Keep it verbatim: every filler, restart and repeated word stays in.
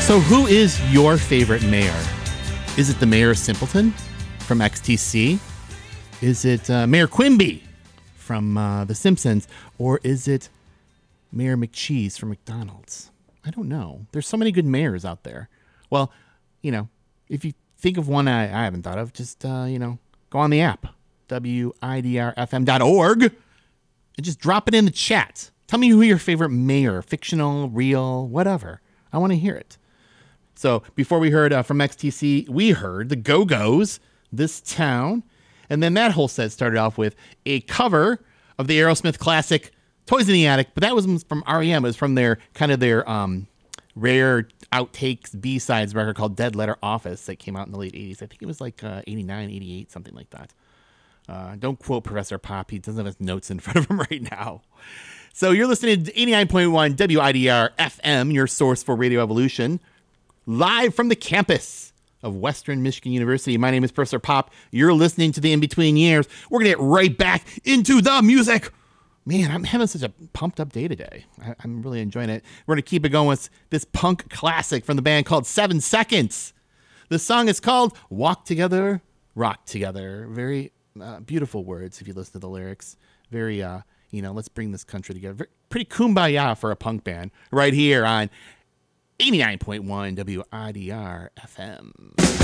So who is your favorite mayor? Is it the mayor of Simpleton from X T C? Is it uh, Mayor Quimby from uh, The Simpsons? Or is it Mayor McCheese from McDonald's? I don't know. There's so many good mayors out there. Well, you know, if you think of one I, I haven't thought of, just, uh, you know, go on the app, W I D R F M dot org, and just drop it in the chat. Tell me who your favorite mayor, fictional, real, whatever. I want to hear it. So before we heard uh, from X T C, we heard the Go-Go's, This Town. And then that whole set started off with a cover of the Aerosmith classic Toys in the Attic. But that was from R E M. It was from their kind of their um, rare outtakes B-sides record called Dead Letter Office that came out in the late eighties. I think it was like uh, eighty-nine, eighty-eight, something like that. Uh, don't quote Professor Pop. He doesn't have his notes in front of him right now. So you're listening to eighty-nine point one W I D R F M, your source for Radio Evolution, live from the campus of Western Michigan University. My name is Professor Pop. You're listening to the In-Between Years. We're going to get right back into the music. Man, I'm having such a pumped up day today. I, I'm really enjoying it. We're going to keep it going with this punk classic from the band called Seven Seconds. The song is called Walk Together, Rock Together. Very uh, beautiful words if you listen to the lyrics. Very, uh, you know, let's bring this country together. Very, pretty kumbaya for a punk band right here on eighty-nine point one W I D R F M.